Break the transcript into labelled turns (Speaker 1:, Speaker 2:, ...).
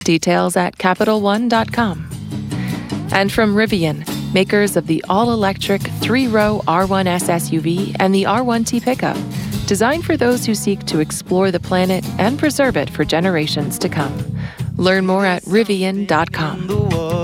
Speaker 1: Details at CapitalOne.com. And from Rivian, makers of the all-electric 3-row R1S SUV and the R1T pickup, designed for those who seek to explore the planet and preserve it for generations to come. Learn more at Rivian.com.